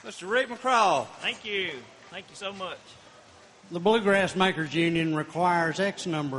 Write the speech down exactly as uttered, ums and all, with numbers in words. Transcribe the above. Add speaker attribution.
Speaker 1: Mister Rick McCraw.
Speaker 2: Thank you. Thank you so much.
Speaker 3: The Bluegrass Makers Union requires X number